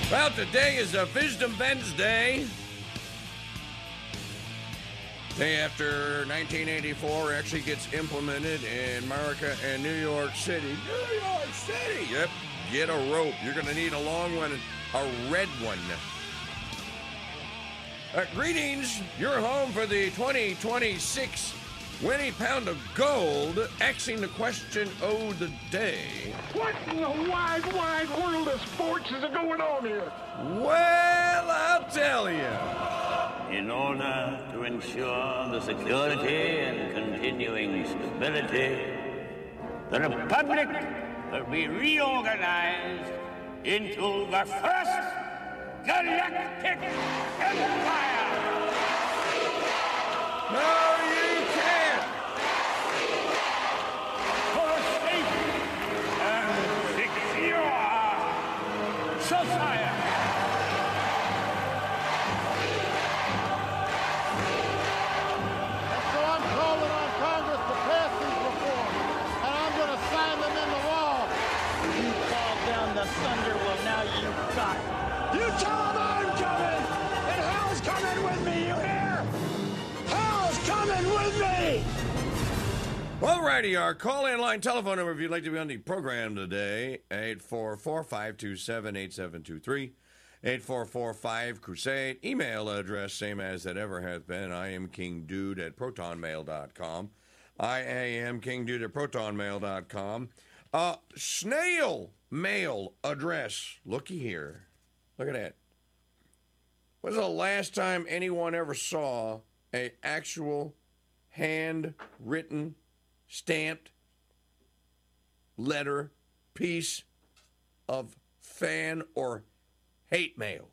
Well, today is a Wisdom Wednesday. Day after 1984 actually gets implemented in America and New York City. New York City! Yep, get a rope. You're going to need a long one, a red one. Greetings. You're home for the 2026 Winnie Pound of Gold, asking the question of the day. What in the wide, wide world of sports is going on here? Well, I'll tell you. In order to ensure the security and continuing stability, the Republic will be reorganized into the first Galactic Empire. No, you can't. For a safe and secure society. So I'm calling on Congress to pass these reforms, and I'm going to sign them into law. You call down the thunder, well now you got it. You tell them I'm coming, and hell's coming with me, you hear? Hell's coming with me! Alrighty, our call-in line telephone number if you'd like to be on the program today, 844-527-8723, 844-5-CRUSADE. Email address, same as it ever has been, IamKingDude at protonmail.com. IamKingDude at protonmail.com. Snail mail address, looky here. Look at that. When's the last time anyone ever saw a actual handwritten, stamped letter, piece of fan or hate mail?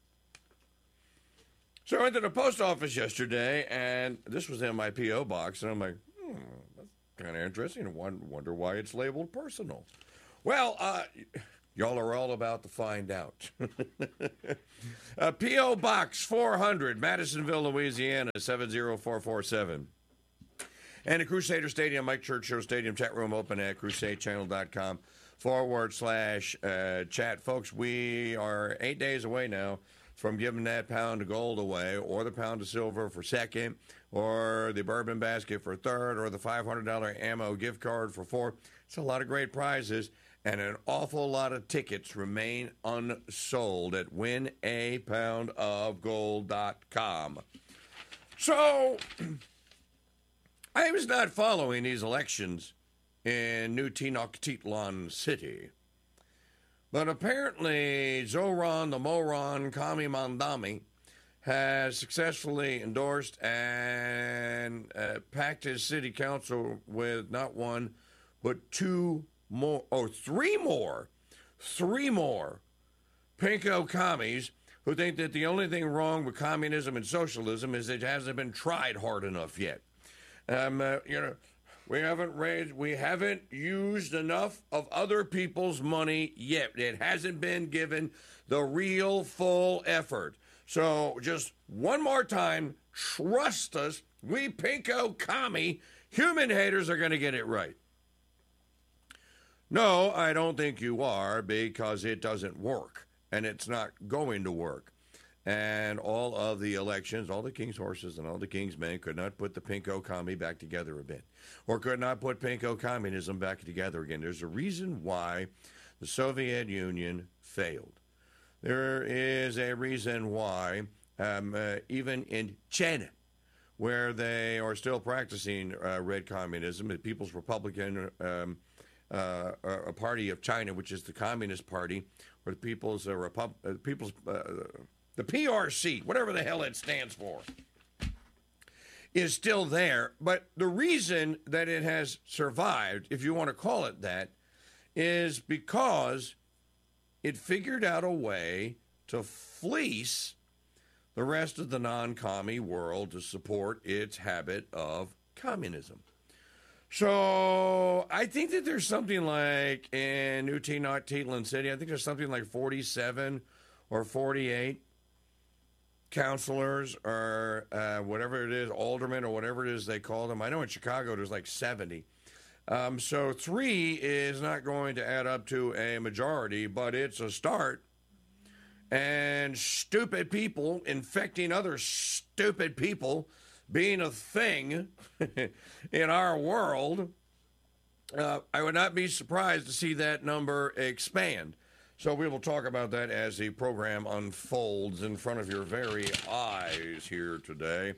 So I went to the post office yesterday, and this was in my P.O. box, and I'm like, that's kind of interesting. I wonder why it's labeled personal. Well, y'all are all about to find out. P.O. Box 400, Madisonville, Louisiana, 70447. And the Crusader Stadium, Mike Church Show Stadium chat room open at crusadechannel.com/chat. Folks, we are 8 days away now from giving that pound of gold away, or the pound of silver for second, or the bourbon basket for third, or the $500 ammo gift card for fourth. It's a lot of great prizes, and an awful lot of tickets remain unsold at winapoundofgold.com. So, I was not following these elections in New Tenochtitlan City, but apparently Zoran the Moron Kami Mandami has successfully endorsed and packed his city council with not one, but three more pinko commies who think that the only thing wrong with communism and socialism is it hasn't been tried hard enough yet. We haven't used enough of other people's money yet. It hasn't been given the real full effort. So just one more time, trust us, we pinko commie human haters are going to get it right. No, I don't think you are, because it doesn't work, and it's not going to work. And all of the elections, all the king's horses and all the king's men could not put the pinko commie back together a bit, or could not put pinko communism back together again. There's a reason why the Soviet Union failed. There is a reason why, even in China, where they are still practicing red communism, the People's Republican Party of China, which is the Communist Party, or the the PRC, whatever the hell it stands for, is still there. But the reason that it has survived, if you want to call it that, is because it figured out a way to fleece the rest of the non-commie world to support its habit of communism. So I think that there's something like in New Tenochtitlan City, I think there's something like 47 or 48 counselors or whatever it is, aldermen or whatever it is they call them. I know in Chicago there's like 70. So 3 is not going to add up to a majority, but it's a start. and stupid people infecting other stupid people being a thing in our world, I would not be surprised to see that number expand. So we will talk about that as the program unfolds in front of your very eyes here today.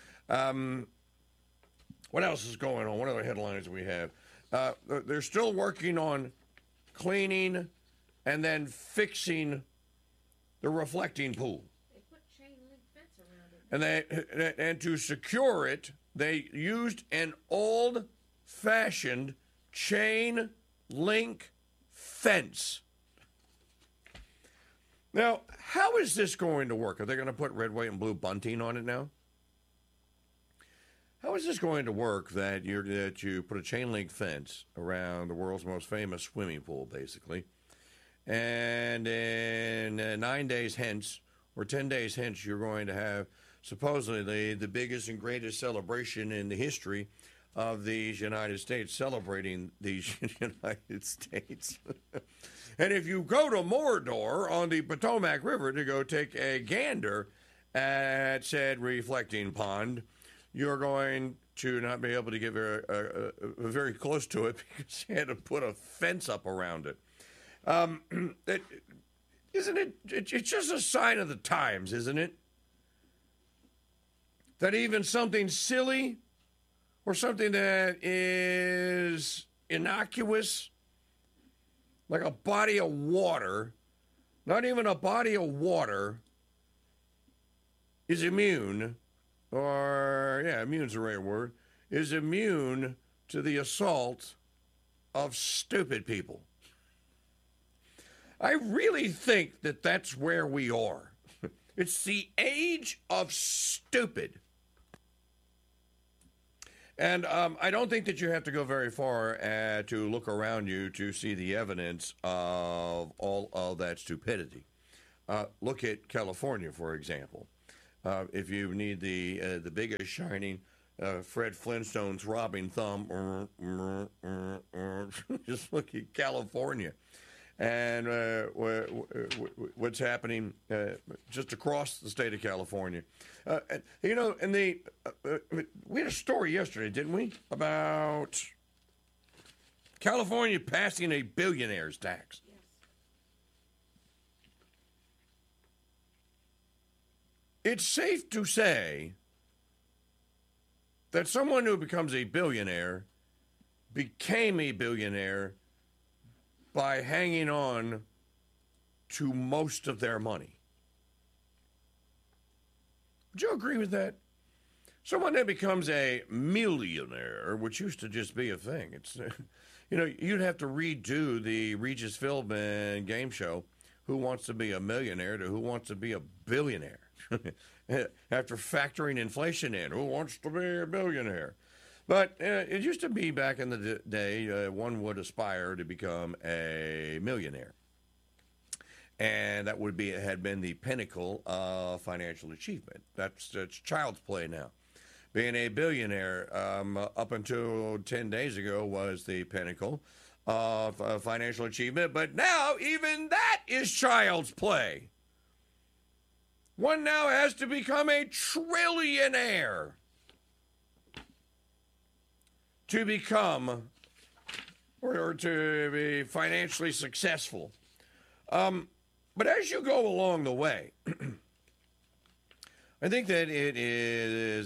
What else is going on? What other headlines do we have? They're still working on cleaning and then fixing the reflecting pool. They put chain link fence around it. And to secure it, they used an old-fashioned chain link fence. Now, how is this going to work? Are they going to put red, white, and blue bunting on it now? How is this going to work that you put a chain link fence around the world's most famous swimming pool, basically, and in 9 days hence, or 10 days hence, you're going to have supposedly the biggest and greatest celebration in the history of these United States, celebrating these United States. And if you go to Mordor on the Potomac River to go take a gander at said reflecting pond, you're going to not be able to get very close to it because you had to put a fence up around it. Isn't it? It's just a sign of the times, isn't it? That even something silly or something that is innocuous, like a body of water, not even a body of water, is immune, immune's the right word, is immune to the assault of stupid people. I really think that that's where we are. It's the age of stupid. And I don't think that you have to go very far to look around you to see the evidence of all of that stupidity. Look at California, for example. If you need the biggest shining Fred Flintstone's robbing thumb, just look at California and what's happening just across the state of California. We had a story yesterday, didn't we, about California passing a billionaire's tax. Yes. It's safe to say that someone who becomes a billionaire became a billionaire by hanging on to most of their money. Would you agree with that? Someone that becomes a millionaire, which used to just be a thing. It's, you'd have to redo the Regis Philbin game show, Who Wants to Be a Millionaire, to Who Wants to Be a Billionaire. After factoring inflation in, who wants to be a billionaire? But it used to be back in the day, one would aspire to become a millionaire. And that had been the pinnacle of financial achievement. That's child's play now. Being a billionaire up until 10 days ago was the pinnacle of financial achievement. But now even that is child's play. One now has to become a trillionaire to become or to be financially successful. But as you go along the way, I think that it is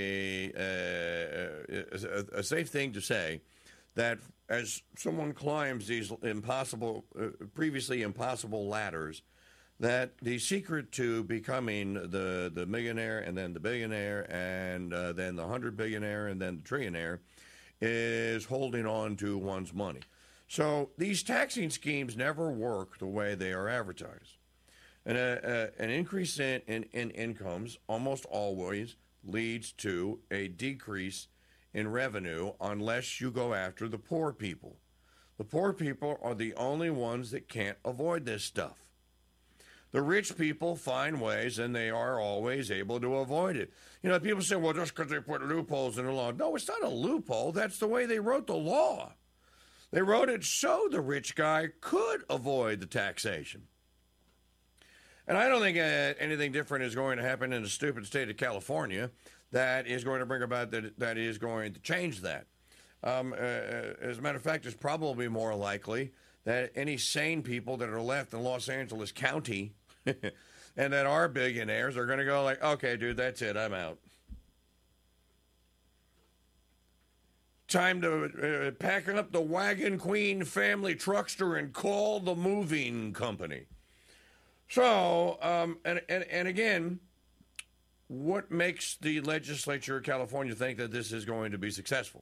a safe thing to say that as someone climbs these previously impossible ladders, that the secret to becoming the millionaire and then the billionaire and then the 100 billionaire and then the trillionaire is holding on to one's money. So these taxing schemes never work the way they are advertised. And an increase in incomes almost always leads to a decrease in revenue unless you go after the poor people. The poor people are the only ones that can't avoid this stuff. The rich people find ways, and they are always able to avoid it. People say, well, just because they put loopholes in the law. No, it's not a loophole. That's the way they wrote the law. They wrote it so the rich guy could avoid the taxation. And I don't think anything different is going to happen in the stupid state of California that is going to bring about that is going to change that. As a matter of fact, it's probably more likely that any sane people that are left in Los Angeles County and that are billionaires are going to go like, okay, dude, that's it, I'm out. Time to pack up the Wagon Queen family truckster and call the moving company. So, and again, what makes the legislature of California think that this is going to be successful?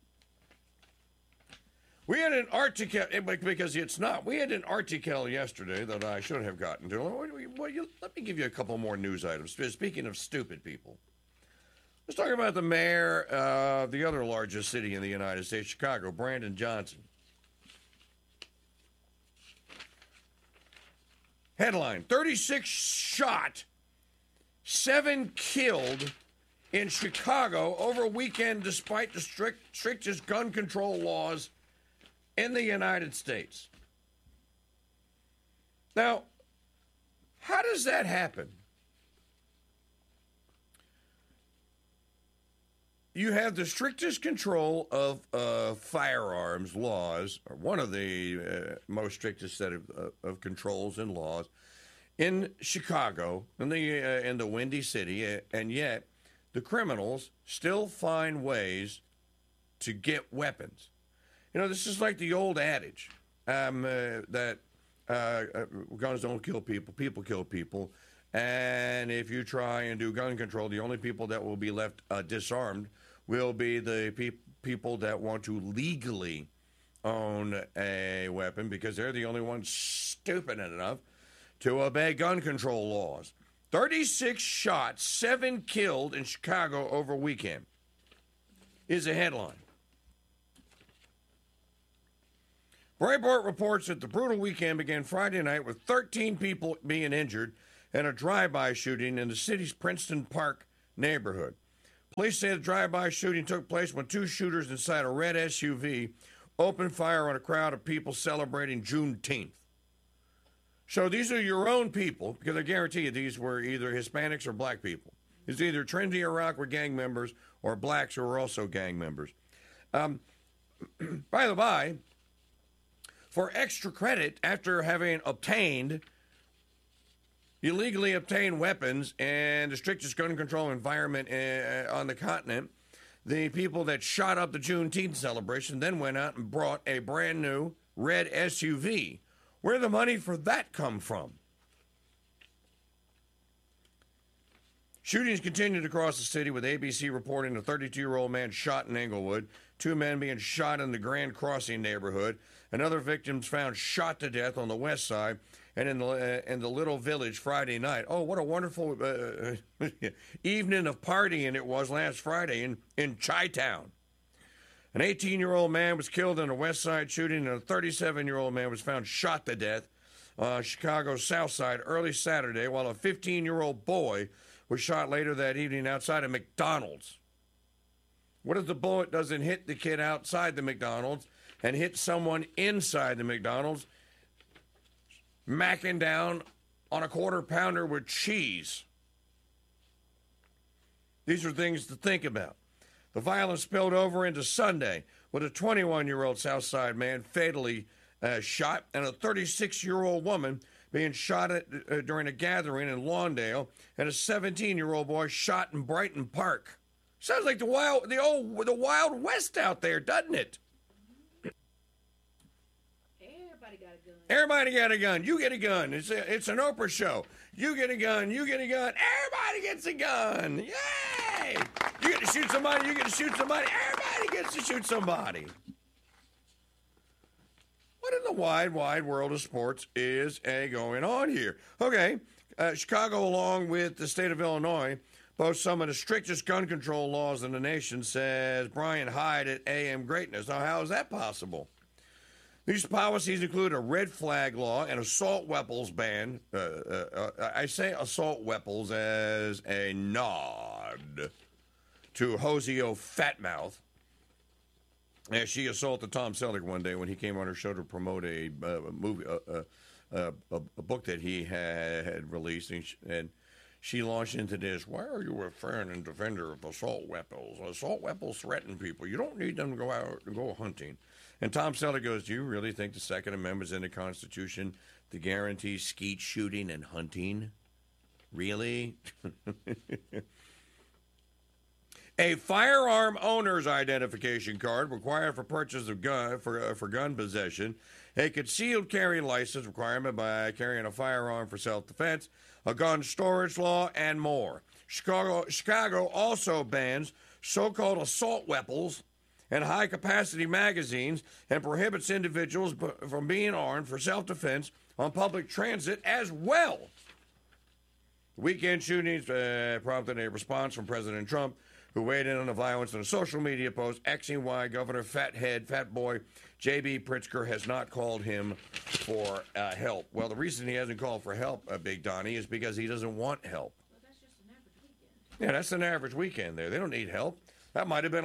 We had an article, because it's not. We had an article yesterday that I should have gotten to. Let me give you a couple more news items. Speaking of stupid people. Let's talk about the mayor of the other largest city in the United States, Chicago, Brandon Johnson. Headline, 36 shot, 7 killed in Chicago over a weekend despite the strictest gun control laws in the United States. Now, how does that happen? You have the strictest control of firearms laws, or one of the most strictest set of controls and laws in Chicago, in the Windy City, and yet the criminals still find ways to get weapons. You know, this is like the old adage that guns don't kill people, people kill people. And if you try and do gun control, the only people that will be left disarmed will be the people that want to legally own a weapon because they're the only ones stupid enough to obey gun control laws. 36 shots, 7 killed in Chicago over a weekend is a headline. Breitbart reports that the brutal weekend began Friday night with 13 people being injured in a drive-by shooting in the city's Princeton Park neighborhood. Police say the drive-by shooting took place when 2 shooters inside a red SUV opened fire on a crowd of people celebrating Juneteenth. So these are your own people, because I guarantee you these were either Hispanics or black people. It's either Trinity or Rock were gang members or blacks who were also gang members. By the by, for extra credit, after having illegally obtained weapons and the strictest gun control environment on the continent, the people that shot up the Juneteenth celebration then went out and brought a brand new red SUV. Where did the money for that come from? Shootings continued across the city, with ABC reporting a 32-year-old man shot in Englewood, 2 men being shot in the Grand Crossing neighborhood, and other victims found shot to death on the west side and in the Little Village Friday night. Oh, what a wonderful evening of partying it was last Friday in Chi-Town. An 18-year-old man was killed in a West Side shooting, and a 37-year-old man was found shot to death on Chicago's South Side early Saturday, while a 15-year-old boy was shot later that evening outside of McDonald's. What if the bullet doesn't hit the kid outside the McDonald's and hit someone inside the McDonald's, macking down on a quarter-pounder with cheese? These are things to think about. The violence spilled over into Sunday with a 21-year-old Southside man fatally shot and a 36-year-old woman being shot during a gathering in Lawndale, and a 17-year-old boy shot in Brighton Park. Sounds like the Wild West out there, doesn't it? Everybody got a gun. Everybody got a gun. You get a gun. It's an Oprah show. You get a gun. You get a gun. Everybody gets a gun. Yay! You get to shoot somebody. You get to shoot somebody. Everybody gets to shoot somebody. What in the wide world of sports is going on here? Okay, Chicago, along with the state of Illinois, boasts some of the strictest gun control laws in the nation, says Brian Hyde at AM Greatness. Now, how is that possible? These policies include a red flag law, an assault weapons ban. I say assault weapons as a nod to Hoseo Fatmouth, as she assaulted Tom Selleck one day when he came on her show to promote a movie, a book that he had released, and she launched into this. Why are you a fan and defender of assault weapons? Assault weapons threaten people. You don't need them to go out and go hunting. And Tom Selleck goes, do you really think the Second Amendment's in the Constitution to guarantee skeet shooting and hunting? Really? A firearm owner's identification card required for purchase of gun for gun possession, a concealed carry license requirement by carrying a firearm for self-defense, a gun storage law, and more. Chicago also bans so-called assault weapons and high-capacity magazines and prohibits individuals from being armed for self-defense on public transit as well. Weekend shootings prompted a response from President Trump, who weighed in on the violence in a social media post, Xing why Governor Fat Boy J.B. Pritzker has not called him for help. Well, the reason he hasn't called for help, Big Donnie, is because he doesn't want help. Well, that's just an average weekend. Yeah, that's an average weekend there. They don't need help. That might have been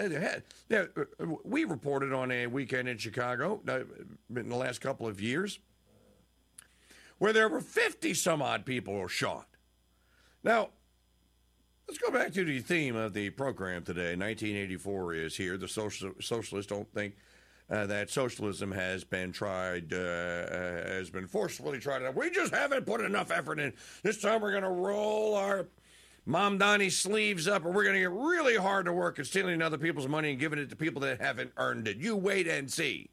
we reported on a weekend in Chicago in the last couple of years where there were 50-some-odd people shot. Now, let's go back to the theme of the program today. 1984 is here. The socialists don't think that socialism has been forcefully tried. We just haven't put enough effort in. This time we're going to roll our Mom Donnie sleeves up, and we're going to get really hard to work at stealing other people's money and giving it to people that haven't earned it. You wait and see.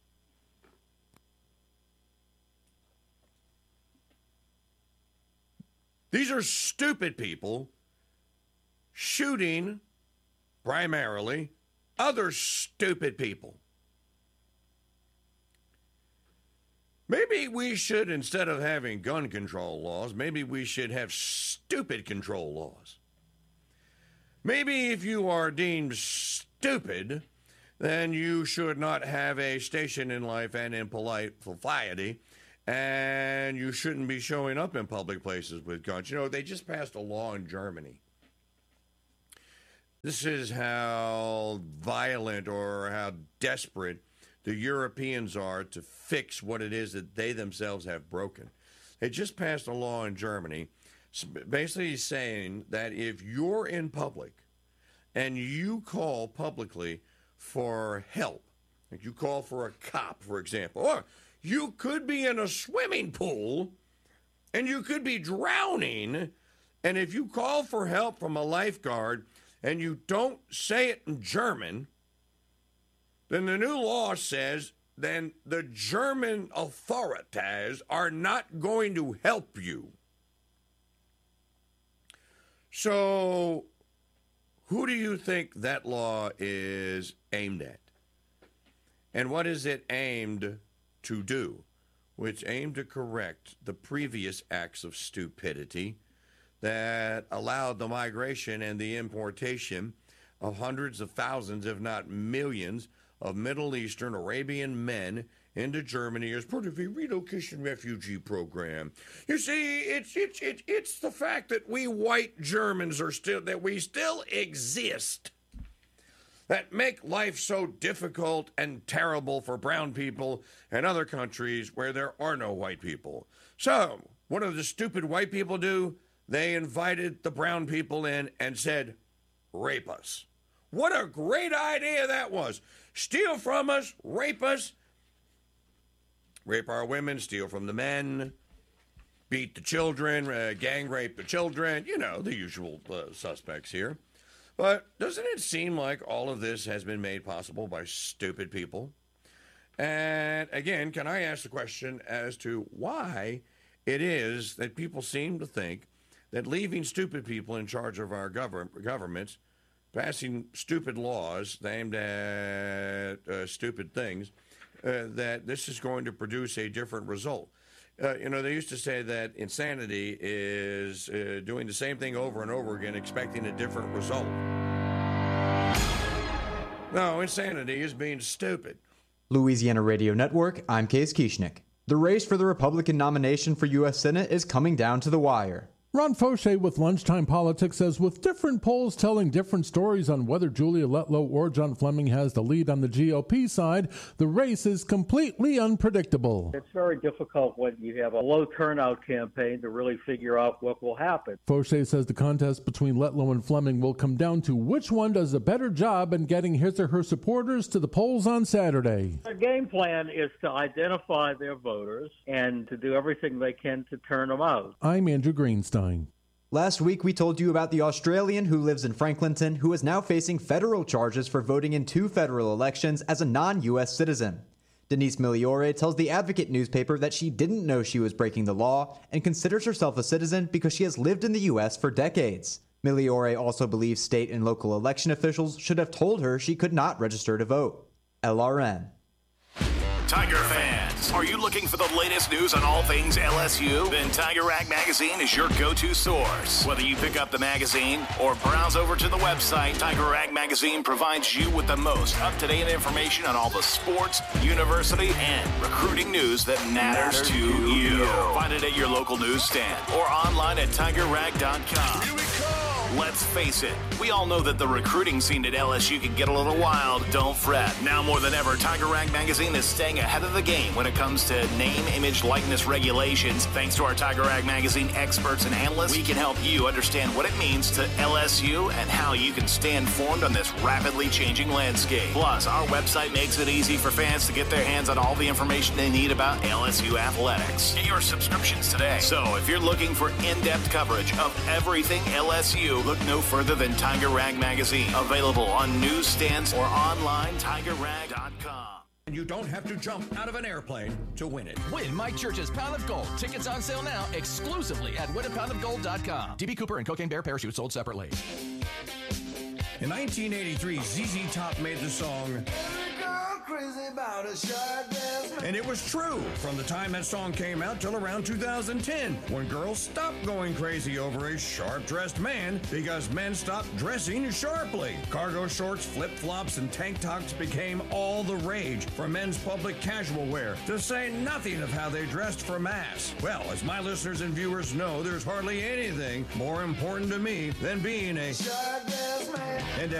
These are stupid people shooting, primarily, other stupid people. Maybe we should, instead of having gun control laws, maybe we should have stupid control laws. Maybe if you are deemed stupid, then you should not have a station in life and in polite society, and you shouldn't be showing up in public places with guns. You know, they just passed a law in Germany. This is how violent or how desperate the Europeans are to fix what it is that they themselves have broken. They just passed a law in Germany basically saying that if you're in public and you call publicly for help, like you call for a cop, for example, or you could be in a swimming pool and you could be drowning, and if you call for help from a lifeguard and you don't say it in German, then the new law says then the German authorities are not going to help you. So who do you think that law is aimed at? And what is it aimed to do? Well, it's aimed to correct the previous acts of stupidity that allowed the migration and the importation of hundreds of thousands, if not millions, of Middle Eastern Arabian men into Germany as part of a relocation refugee program. You see, it's the fact that we white Germans we still exist that make life so difficult and terrible for brown people and other countries where there are no white people. So, what do the stupid white people do? They invited the brown people in and said, rape us. What a great idea that was. Steal from us, rape us, rape our women, steal from the men, beat the children, gang rape the children, you know, the usual suspects here. But doesn't it seem like all of this has been made possible by stupid people? And again, can I ask the question as to why it is that people seem to think that leaving stupid people in charge of our governments, passing stupid laws aimed at stupid things, that this is going to produce a different result. You know, they used to say that insanity is doing the same thing over and over again, expecting a different result. No, insanity is being stupid. Louisiana Radio Network, I'm Case Kieschnick. The race for the Republican nomination for U.S. Senate is coming down to the wire. Ron Fauché with Lunchtime Politics says with different polls telling different stories on whether Julia Letlow or John Fleming has the lead on the GOP side, the race is completely unpredictable. It's very difficult when you have a low turnout campaign to really figure out what will happen. Fauché says the contest between Letlow and Fleming will come down to which one does a better job in getting his or her supporters to the polls on Saturday. Their game plan is to identify their voters and to do everything they can to turn them out. I'm Andrew Greenstein. Last week, we told you about the Australian who lives in Franklinton who is now facing federal charges for voting in 2 federal elections as a non-U.S. citizen. Denise Migliore tells the Advocate newspaper that she didn't know she was breaking the law and considers herself a citizen because she has lived in the U.S. for decades. Migliore also believes state and local election officials should have told her she could not register to vote. LRN. Tiger fans, are you looking for the latest news on all things LSU? Then Tiger Rag Magazine is your go-to source. Whether you pick up the magazine or browse over to the website, Tiger Rag Magazine provides you with the most up-to-date information on all the sports, university, and recruiting news that matters to you. Find it at your local newsstand or online at tigerrag.com. Here we come. Let's face it, we all know that the recruiting scene at LSU can get a little wild. Don't fret. Now more than ever, Tiger Rag Magazine is staying ahead of the game when it comes to name, image, likeness regulations. Thanks to our Tiger Rag Magazine experts and analysts, we can help you understand what it means to LSU and how you can stay informed on this rapidly changing landscape. Plus, our website makes it easy for fans to get their hands on all the information they need about LSU athletics. Get your subscriptions today. So if you're looking for in-depth coverage of everything LSU, look no further than Tiger Rag Magazine. Available on newsstands or online, tigerrag.com. And you don't have to jump out of an airplane to win it. Win Mike Church's Pound of Gold. Tickets on sale now exclusively at winapoundofgold.com. DB Cooper and Cocaine Bear parachutes sold separately. In 1983, ZZ Top made the song and it was true from the time that song came out till around 2010, when girls stopped going crazy over a sharp-dressed man because men stopped dressing sharply. Cargo shorts, flip-flops, and tank tops became all the rage for men's public casual wear, to say nothing of how they dressed for mass. Well, as my listeners and viewers know, there's hardly anything more important to me than being a sharp-dressed man. And